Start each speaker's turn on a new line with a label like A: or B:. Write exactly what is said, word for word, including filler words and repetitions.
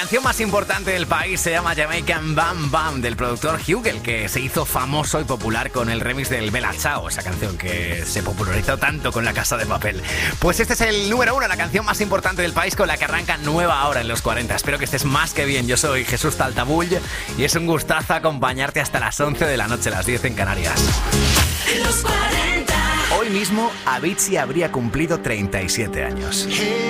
A: canción más importante del país se llama Jamaican Bam Bam, del productor Hugel, que se hizo famoso y popular con el remix del Bella Ciao, esa canción que se popularizó tanto con La Casa de Papel. Pues este es el número uno, la canción más importante del país, con la que arranca nueva hora en los cuarenta. Espero que estés más que bien. Yo soy Jesús Taltabull y es un gustazo acompañarte hasta las once de la noche, las diez en Canarias.
B: Los cuarenta.
A: Hoy mismo Avicii habría cumplido treinta y siete años.